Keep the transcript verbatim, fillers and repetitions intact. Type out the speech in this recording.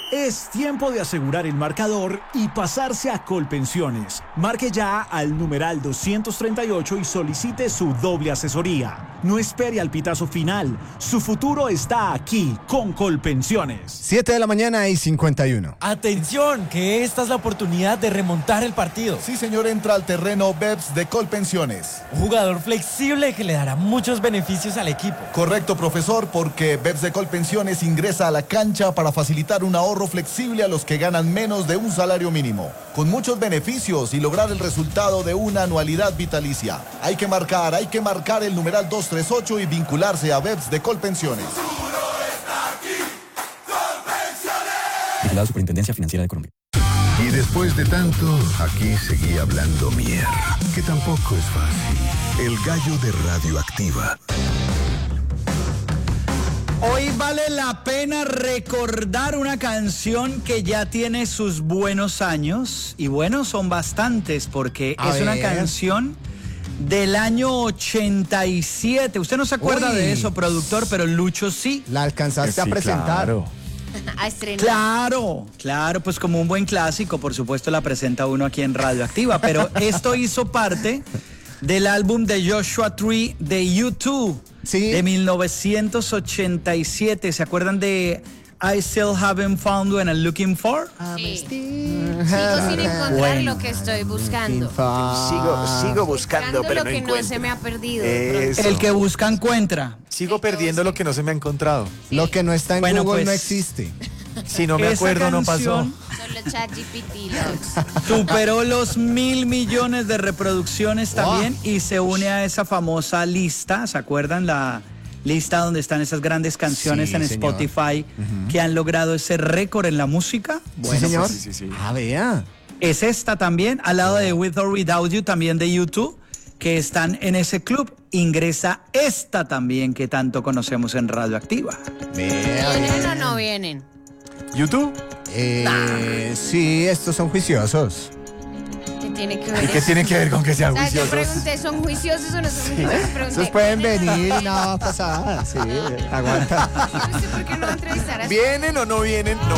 Es tiempo de asegurar el marcador y pasarse a Colpensiones. Marque ya al numeral doscientos treinta y ocho y solicite su doble asesoría. No espere al pitazo final. Su futuro está aquí con Colpensiones. siete de la mañana y cincuenta y uno. Atención, que esta es la oportunidad de remontar el partido. Sí, señor, entra al terreno Beps de Colpensiones. Un jugador flexible que le dará muchos beneficios al equipo. Correcto, profesor, porque Beps de Colpensiones ingresa a la cancha para facilitar un ahorro flexible a los que ganan menos de un salario mínimo, con muchos beneficios y lograr el resultado de una anualidad vitalicia. Hay que marcar, hay que marcar el numeral doscientos treinta y ocho y vincularse a Beps de Colpensiones. La Superintendencia Financiera de Colombia. Y después de tanto, aquí seguía hablando Mier, que tampoco es fácil. El gallo de Radioactiva. Hoy vale la pena recordar una canción que ya tiene sus buenos años, y buenos son bastantes porque A es ver. una canción del año ochenta y siete. Usted no se acuerda Uy. de eso, productor, pero Lucho sí. La alcanzaste a presentar. Claro. A estrenar. Claro, claro, pues como un buen clásico, por supuesto la presenta uno aquí en Radioactiva, pero esto hizo parte del álbum de Joshua Tree de U dos, Sí. de mil novecientos ochenta y siete. ¿Se acuerdan de I Still Haven't Found What I'm Looking For? Sí. Sigo sin encontrar Bueno. lo que estoy buscando. Sigo, sigo buscando, pero lo no que encuentro. no se me ha perdido. de Eso. El que busca encuentra. Sigo perdiendo lo que no se me ha encontrado. Lo que no está en Bueno, Google pues, no existe. Si no me Esa acuerdo, no pasó. canción pronto. Solo ChatGPT logs. superó los mil millones de reproducciones también y se une a esa famosa lista. ¿Se acuerdan? La lista donde están esas grandes canciones Sí, en señor. Spotify que han logrado ese récord en la música. Sí, señor. sí, sí, sí. Ah, vea. Es esta también, al lado de With or Without You, también de U dos, que están en ese club. Ingresa esta también que tanto conocemos en Radioactiva. Vea. ¿Vienen o no vienen? ¿YouTube? Eh, sí, estos son juiciosos. ¿Qué tiene que ver? ¿Y qué tiene que ver con que sean O sea, yo juiciosos? pregunté, ¿son juiciosos o no son juiciosos? Pregunté, Esos pueden ¿vienen o no venir y vienen? nada va a pasar. Sí, aguanta. Yo no sé por qué no va a entrevistar a ¿Vienen o no vienen? No.